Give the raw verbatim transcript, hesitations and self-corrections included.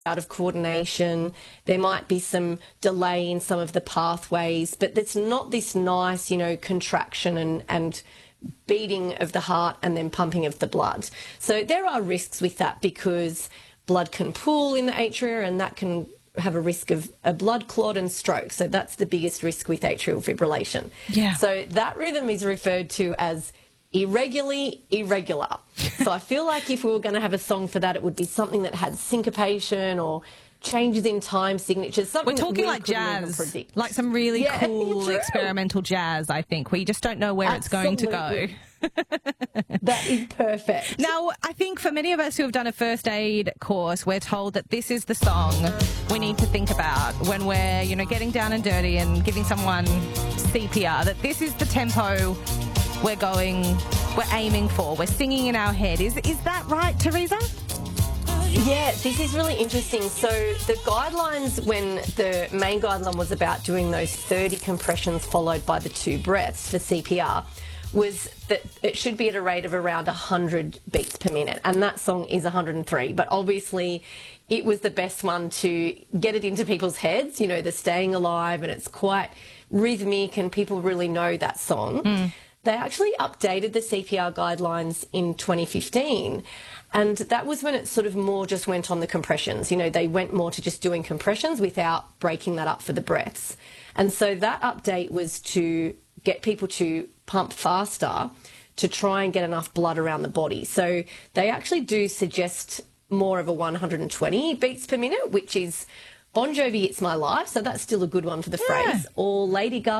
out of coordination. There might be some delay in some of the pathways, but it's not this nice, you know, contraction and, and beating of the heart and then pumping of the blood. So there are risks with that because blood can pool in the atria and that can have a risk of a blood clot and stroke. So that's the biggest risk with atrial fibrillation. Yeah. So that rhythm is referred to as irregularly irregular. So I feel like if we were going to have a song for that, it would be something that had syncopation or changes in time signatures. Something We're talking that we like jazz, like some really yeah, cool experimental jazz, I think, where you just don't know where Absolutely. it's going to go. That is perfect. Now, I think for many of us who have done a first aid course, we're told that this is the song we need to think about when we're, you know, getting down and dirty and giving someone C P R, that this is the tempo we're going, we're aiming for, we're singing in our head. Is, is that right, Teresa? Yeah, this is really interesting. So the guidelines, when the main guideline was about doing those thirty compressions followed by the two breaths for C P R, was that it should be at a rate of around one hundred beats per minute. And that song is one hundred three. But obviously it was the best one to get it into people's heads, you know, the Staying Alive, and it's quite rhythmic and people really know that song. Mm. They actually updated the C P R guidelines in twenty fifteen, and that was when it sort of more just went on the compressions. You know, they went more to just doing compressions without breaking that up for the breaths. And so that update was to get people to pump faster to try and get enough blood around the body. So they actually do suggest more of a one hundred twenty beats per minute, which is Bon Jovi, It's My Life. So that's still a good one for the yeah. phrase. Or Lady Gaga.